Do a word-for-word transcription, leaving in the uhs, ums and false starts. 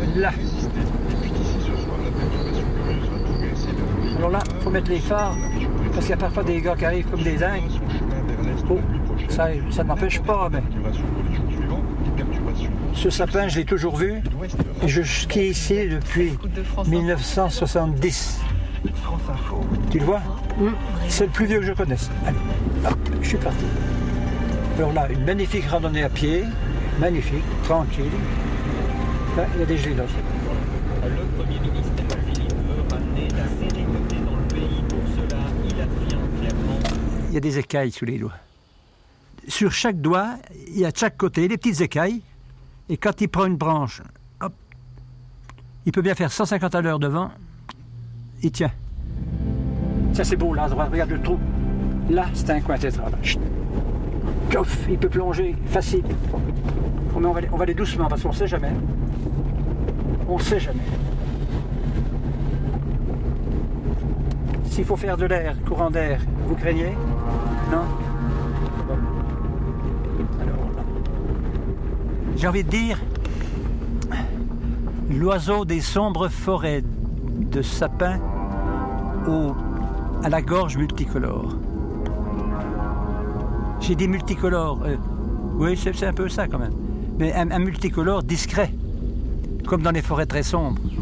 Là. Alors là, il faut mettre les phares, parce qu'il y a parfois des gars qui arrivent comme des dingues. Oh, ça, ça ne m'empêche pas, mais... Ce sapin, je l'ai toujours vu, et je skie ici depuis mille neuf cent soixante-dix. Tu le vois? mmh. C'est le plus vieux que je connaisse. Allez, hop, je suis parti. Alors là, une magnifique randonnée à pied, magnifique, tranquille. Là, il y a des gelées là. Le Premier ministre Philippe veut ramener la sérénité dans le pays. Pour cela, il affirme clairement. Il y a des écailles sous les doigts. Sur chaque doigt, il y a de chaque côté des petites écailles. Et quand il prend une branche, hop, il peut bien faire cent cinquante à l'heure devant. Il tient. Ça c'est beau là, à droite, regarde le trou. Là, c'est un coin tétral. Touf, il peut plonger, facile. Mais on va, on va aller doucement parce qu'on ne sait jamais. On ne sait jamais. S'il faut faire de l'air, courant d'air, vous craignez? Non? Alors là. J'ai envie de dire, l'oiseau des sombres forêts de sapins au, à la gorge multicolore. J'ai dit multicolore, euh, oui c'est un peu ça quand même, mais un, un multicolore discret, comme dans les forêts très sombres.